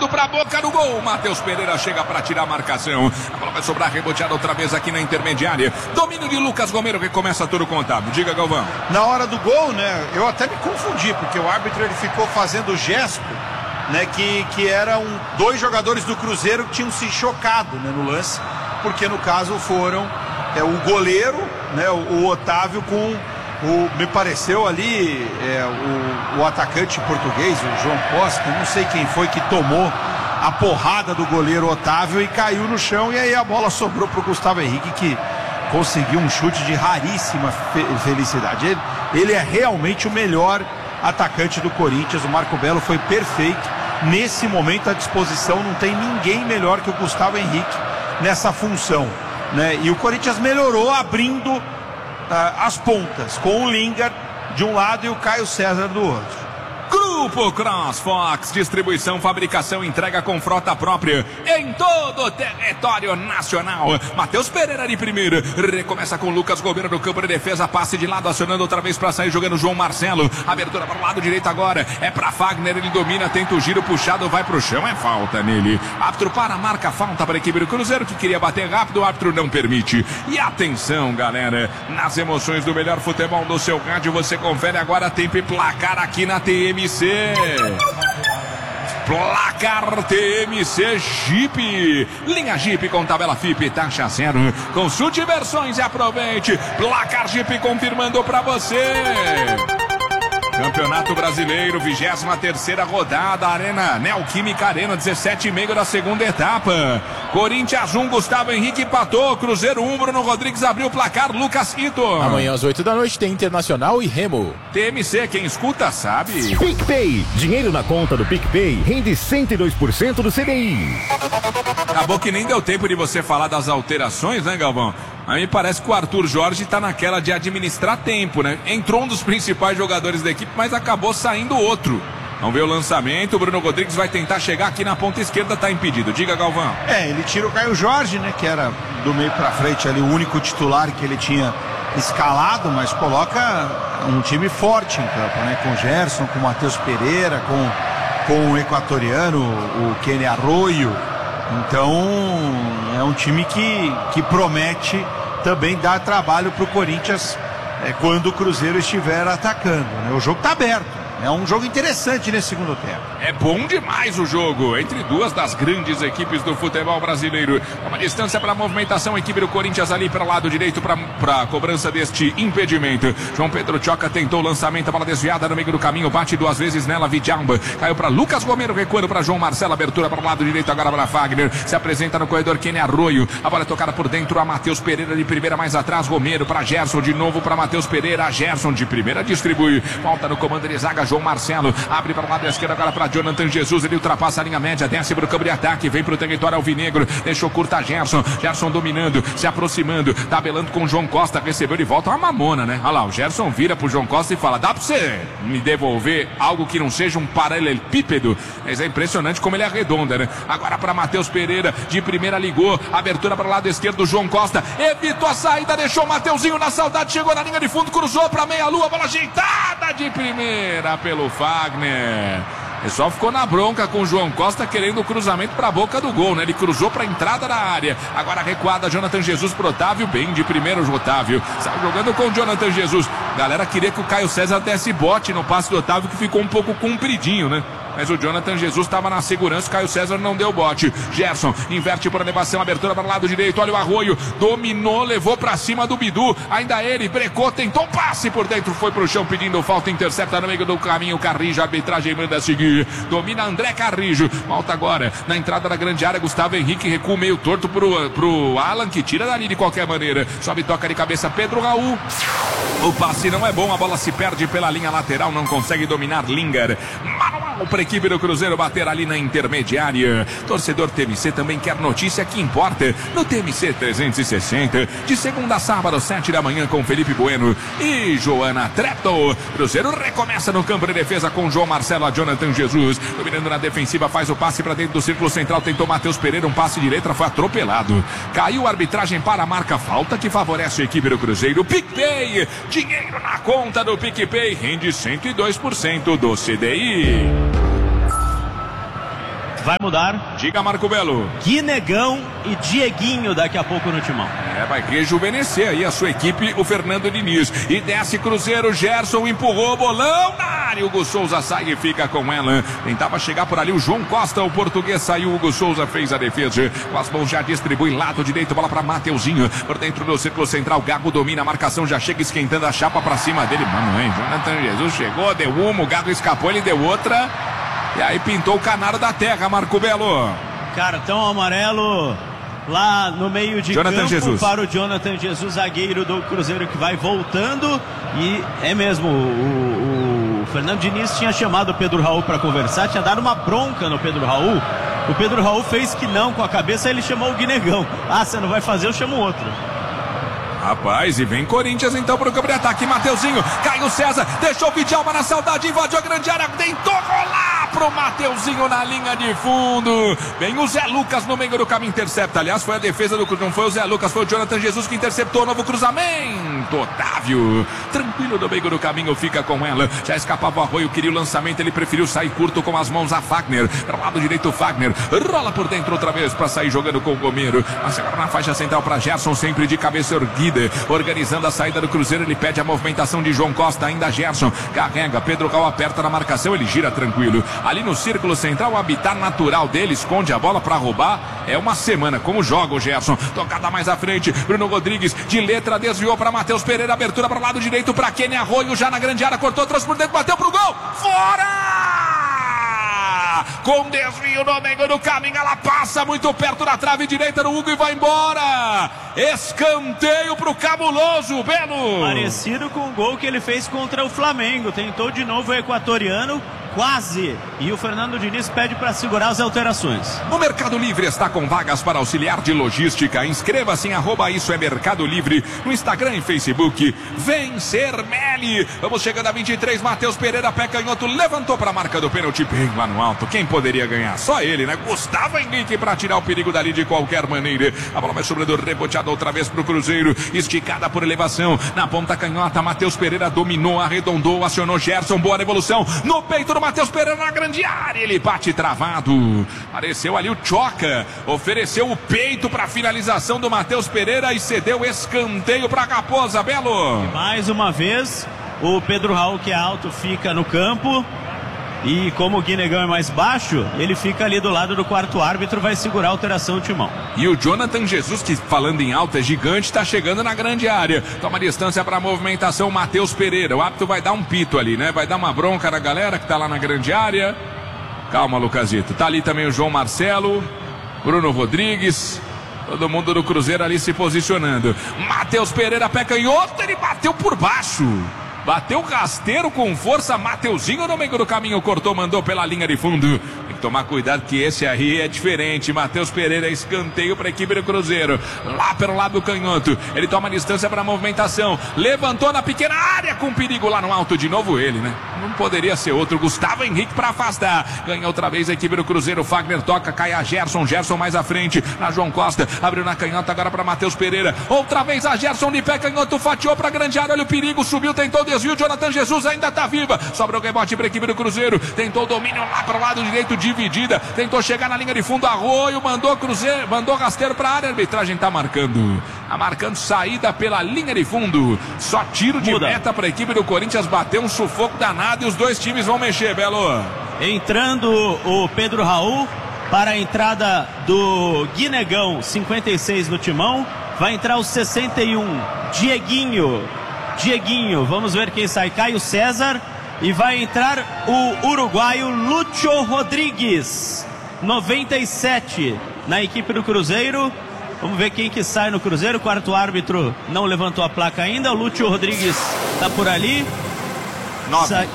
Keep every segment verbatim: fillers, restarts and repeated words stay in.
caminho pra boca do gol. Matheus Pereira chega pra tirar a marcação. A bola vai sobrar reboteada outra vez aqui na intermediária. Domínio de Lucas Romero que começa todo o contato. Diga, Galvão. Na hora do gol, né, eu até me confundi, porque o árbitro ele ficou fazendo o gesto, né, que, que eram dois jogadores do Cruzeiro que tinham se chocado, né, no lance, porque no caso foram é, o goleiro, né, o, o Otávio com o, me pareceu ali é, o, o atacante português, o João Costa, não sei quem foi que tomou a porrada do goleiro Otávio e caiu no chão, e aí a bola sobrou pro Gustavo Henrique, que conseguiu um chute de raríssima fe felicidade. Ele, ele é realmente o melhor atacante do Corinthians. O Marco Belo foi perfeito. Nesse momento à disposição, não tem ninguém melhor que o Gustavo Henrique nessa função, né? E o Corinthians melhorou abrindo uh, as pontas com o Lingard de um lado e o Caio César do outro. Grupo CrossFox, distribuição, fabricação, entrega com frota própria em todo o território nacional. Matheus Pereira de primeira, recomeça com Lucas Romero no campo de defesa, passe de lado, acionando outra vez para sair, jogando João Marcelo, abertura para o lado direito agora, é para Fagner, ele domina, tenta o giro puxado, vai pro chão, é falta nele. Árbitro para, marca falta para a equipe do Cruzeiro, que queria bater rápido, o árbitro não permite. E atenção, galera, nas emoções do melhor futebol do seu rádio, você confere agora tempo e placar aqui na T M C. Placar T M C Jeep. Linha Jeep com tabela F I P, taxa zero. Consulte versões e aproveite. Placar Jeep confirmando pra você. Campeonato Brasileiro, vigésima terceira rodada, Arena Neoquímica Arena, dezessete e meio da segunda etapa. Corinthians um, Gustavo Henrique empatou, Cruzeiro um, Bruno Rodrigues abriu o placar, Lucas Quito. Amanhã às oito da noite tem Internacional e Remo. T M C, quem escuta sabe. PicPay, dinheiro na conta do PicPay rende cento e dois por cento do C D I. Acabou que nem deu tempo de você falar das alterações, né, Galvão? A mim parece que o Arthur Jorge tá naquela de administrar tempo, né? Entrou um dos principais jogadores da equipe, mas acabou saindo outro. Vamos ver o lançamento, o Bruno Rodrigues vai tentar chegar aqui na ponta esquerda, tá impedido. Diga, Galvão. É, ele tira o Caio Jorge, né, que era do meio pra frente ali o único titular que ele tinha escalado, mas coloca um time forte em campo, né, com o Gerson, com o Matheus Pereira, com, com o equatoriano, o Kenny Arroyo. Então é um time que, que promete também dar trabalho para o Corinthians é, quando o Cruzeiro estiver atacando, né? O jogo está aberto. É um jogo interessante nesse segundo tempo. É bom demais o jogo entre duas das grandes equipes do futebol brasileiro. Uma distância para a movimentação, a equipe do Corinthians ali para o lado direito para a cobrança deste impedimento. João Pedro Choca tentou o lançamento, a bola desviada no meio do caminho, bate duas vezes nela, Vidjalba. Caiu para Lucas Romero, recuando para João Marcelo, abertura para o lado direito agora para Fagner. Se apresenta no corredor Kenny Arroyo. A bola é tocada por dentro a Matheus Pereira de primeira, mais atrás Romero para Gerson, de novo para Matheus Pereira. Gerson de primeira distribui. Volta no comando de zaga João Marcelo, abre para o lado esquerdo agora para Jonathan Jesus, ele ultrapassa a linha média, desce para o campo de ataque, vem para o território alvinegro, deixou curta Gerson, Gerson dominando, se aproximando, tabelando com o João Costa, recebeu de volta uma mamona, né? Olha lá, o Gerson vira pro João Costa e fala, dá para você me devolver algo que não seja um paralelepípedo? Mas é impressionante como ele é redonda, né? Agora para Matheus Pereira, de primeira ligou, abertura para o lado esquerdo, João Costa, evitou a saída, deixou o Mateuzinho na saudade, chegou na linha de fundo, cruzou para meia-lua, bola ajeitada de primeira pelo Fagner. O pessoal ficou na bronca com o João Costa querendo o cruzamento para a boca do gol, né? Ele cruzou para a entrada da área. Agora recuada, Jonathan Jesus pro Otávio, bem de primeiro o Otávio. Saiu jogando com o Jonathan Jesus. Galera queria que o Caio César desse bote no passe do Otávio, que ficou um pouco compridinho, né? Mas o Jonathan Jesus estava na segurança, o Caio César não deu bote. Gerson inverte por elevação, abertura para o lado direito, olha o Arroio, dominou, levou para cima do Bidu, ainda ele, brecou, tentou passe por dentro, foi pro chão pedindo falta, intercepta no meio do caminho, Carrijo, a arbitragem manda seguir, domina André Carrijo, volta agora na entrada da grande área, Gustavo Henrique recua meio torto pro, pro Alan, que tira dali de qualquer maneira, sobe, toca de cabeça Pedro Raul, o passe não é bom, a bola se perde pela linha lateral, não consegue dominar Lingard, manual para a equipe do Cruzeiro bater ali na intermediária. Torcedor T M C também quer notícia que importa no T M C trezentos e sessenta, de segunda a sábado, sete da manhã, com Felipe Bueno e Joana Trepto. Cruzeiro recomeça no campo de defesa com João Marcelo, a Jonathan Jesus, dominando na defensiva, faz o passe para dentro do círculo central, tentou Matheus Pereira, um passe de letra, foi atropelado, caiu a arbitragem para a marca falta, que favorece a equipe do Cruzeiro. PicPay, dinheiro na conta do PicPay, rende cento e dois por cento do C D I. vai mudar. Diga, Marco Belo. Guinegão e Dieguinho daqui a pouco no timão. É, vai rejuvenescer aí a sua equipe, o Fernando Diniz. E desce Cruzeiro, Gerson empurrou, bolão na área. Hugo Souza sai e fica com ela. Tentava chegar por ali o João Costa, o português saiu, Hugo Souza fez a defesa. Com as mãos já distribui lado direito, bola para Mateuzinho. Por dentro do círculo central, Gago domina a marcação, já chega esquentando a chapa para cima dele. Mano, hein? Jonathan Jesus chegou, deu uma, o Gago escapou, ele deu outra. E aí pintou o canário da terra, Marco Belo. Cartão amarelo lá no meio de Jonathan campo Jesus. Para o Jonathan Jesus, zagueiro do Cruzeiro, que vai voltando. E é mesmo, o, o Fernando Diniz tinha chamado o Pedro Raul para conversar, tinha dado uma bronca no Pedro Raul. O Pedro Raul fez que não com a cabeça, ele chamou o Guinegão. Ah, você não vai fazer, eu chamo outro. Rapaz, e vem Corinthians então para o campo de ataque. Mateuzinho, Caio César, deixou o Vidalma na saudade, invadiu a grande área, tentou rolar pro Mateuzinho na linha de fundo. Vem o Zé Lucas no meio do caminho, intercepta. Aliás, foi a defesa do Cruzeiro, não foi o Zé Lucas, foi o Jonathan Jesus que interceptou. Novo cruzamento, Otávio, tranquilo no meio do caminho, fica com ela. Já escapava o Arroio, queria o lançamento, ele preferiu sair curto com as mãos a Fagner. Para o lado direito, Fagner rola por dentro outra vez para sair jogando com o Gomeiro. Mas agora na faixa central para Gerson, sempre de cabeça erguida. Organizando a saída do Cruzeiro, ele pede a movimentação de João Costa, ainda Gerson, carrega, Pedro Raul aperta na marcação, ele gira tranquilo, ali no círculo central, o habitat natural dele, esconde a bola para roubar, é uma semana, como joga o Gerson, tocada mais à frente, Bruno Rodrigues, de letra, desviou para Matheus Pereira, abertura para o lado direito, para Kenny Arroio, já na grande área, cortou, trouxe por dentro, bateu pro gol, fora! Com desvio no meio do caminho, ela passa muito perto da trave direita do Hugo e vai embora. Escanteio pro Cabuloso, Belo. Parecido com o gol que ele fez contra o Flamengo. Tentou de novo o equatoriano, quase. E o Fernando Diniz pede para segurar as alterações. O Mercado Livre está com vagas para auxiliar de logística. Inscreva-se em arroba Isso é Mercado Livre no Instagram e Facebook. Vem ser Meli. Vamos chegando a vinte e três. Matheus Pereira, pé canhoto, levantou para a marca do pênalti bem lá no alto. Quem poderia ganhar? Só ele, né? Gustavo Henrique para tirar o perigo dali de qualquer maneira. A bola vai sobrando, reboteada outra vez para o Cruzeiro. Esticada por elevação. Na ponta canhota, Matheus Pereira dominou, arredondou, acionou Gerson. Boa devolução. No peito do Matheus Pereira na grande área, ele bate travado. Apareceu ali o Choca, ofereceu o peito para a finalização do Matheus Pereira e cedeu escanteio para Raposa, Belo. E mais uma vez, o Pedro Raul, que é alto, fica no campo. E como o Guinegão é mais baixo, ele fica ali do lado do quarto árbitro, vai segurar a alteração do timão. E o Jonathan Jesus, que falando em alto é gigante, está chegando na grande área. Toma distância para a movimentação, Matheus Pereira. O árbitro vai dar um pito ali, né? Vai dar uma bronca na galera que está lá na grande área. Calma, Lucasito. Tá ali também o João Marcelo, Bruno Rodrigues. Todo mundo do Cruzeiro ali se posicionando. Matheus Pereira, pé canhoto, ele bateu por baixo. Bateu rasteiro com força, Mateuzinho no meio do caminho, cortou, mandou pela linha de fundo. Tem que tomar cuidado que esse aí é diferente. Matheus Pereira, escanteio para a equipe do Cruzeiro. Lá pelo lado do canhoto, ele toma distância para a movimentação. Levantou na pequena área com perigo lá no alto. De novo ele, né? Não poderia ser outro. Gustavo Henrique para afastar. Ganha outra vez a equipe do Cruzeiro. Fagner toca, cai a Gerson. Gerson mais à frente. Na João Costa, abriu na canhota agora para Matheus Pereira. Outra vez a Gerson de pé canhoto, fatiou para a grande área. Olha o perigo, subiu, tentou desvio. Jonathan Jesus ainda está viva. Sobra o rebote para a equipe do Cruzeiro. Tentou o domínio lá para o lado direito, dividida. Tentou chegar na linha de fundo. Arroio, mandou Cruzeiro, mandou rasteiro para a área. A arbitragem está marcando. Está marcando saída pela linha de fundo. Só tiro de Muda. meta para a equipe do Corinthians. Bateu um sufoco danado e os dois times vão mexer, Belo. Entrando o Pedro Raul para a entrada do Guinegão, cinquenta e seis no timão. Vai entrar o sessenta e um, Dieguinho. Dieguinho, vamos ver quem sai. Caio César. E vai entrar o uruguaio Lúcio Rodrigues, noventa e sete, na equipe do Cruzeiro. Vamos ver quem que sai no Cruzeiro. O quarto árbitro não levantou a placa ainda. O Lúcio Rodrigues está por ali. nove. Sai...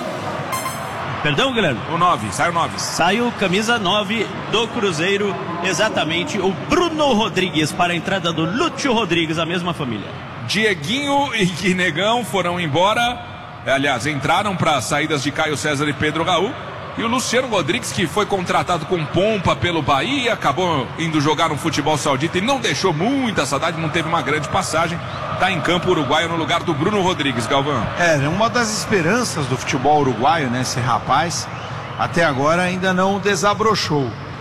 Perdão, Guilherme? O nove, sai o nove. Saiu camisa nove do Cruzeiro, exatamente o Bruno Rodrigues para a entrada do Lúcio Rodrigues, a mesma família. Dieguinho e Guinegão foram embora. Aliás, entraram para as saídas de Caio César e Pedro Raul. E o Luciano Rodrigues, que foi contratado com pompa pelo Bahia, acabou indo jogar no futebol saudita e não deixou muita saudade, não teve uma grande passagem. Está em campo uruguaio no lugar do Bruno Rodrigues, Galvão. É, uma das esperanças do futebol uruguaio, né? Esse rapaz, até agora ainda não desabrochou.